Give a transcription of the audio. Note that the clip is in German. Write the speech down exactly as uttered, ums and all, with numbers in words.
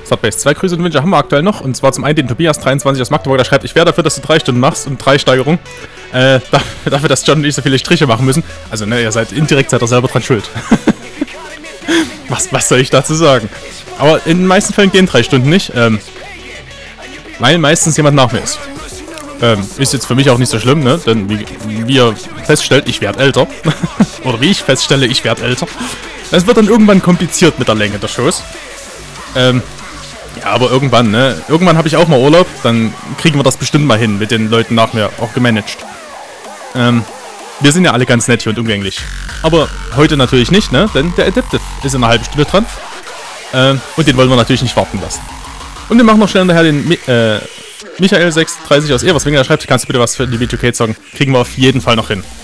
Subbase, zwei Grüße und Wünsche haben wir aktuell noch. Und zwar zum einen den Tobias dreiundzwanzig aus Magdeburg, der schreibt, ich wäre dafür, dass du drei Stunden machst und drei Steigerungen. Äh, dafür, dass John und ich so viele Striche machen müssen. Also, ne, ihr seid indirekt seid ihr selber dran schuld. was, was soll ich dazu sagen? Aber in den meisten Fällen gehen drei Stunden nicht, ähm, weil meistens jemand nach mir ist. Ähm, ist jetzt für mich auch nicht so schlimm, ne? Denn wie, wie ihr feststellt, ich werde älter. Oder wie ich feststelle, ich werde älter. Es wird dann irgendwann kompliziert mit der Länge der Shows. Ähm, ja, aber irgendwann, ne? Irgendwann habe ich auch mal Urlaub, dann kriegen wir das bestimmt mal hin mit den Leuten nach mir, auch gemanagt. Ähm, wir sind ja alle ganz nett hier und umgänglich. Aber heute natürlich nicht, ne? Denn der Adaptive ist in einer halben Stunde dran. Ähm, und den wollen wir natürlich nicht warten lassen. Und wir machen noch schnell hinterher den, äh, Michael sechsunddreißig aus Everswingen, der schreibt, kannst du bitte was für die B zwei K sagen? Kriegen wir auf jeden Fall noch hin.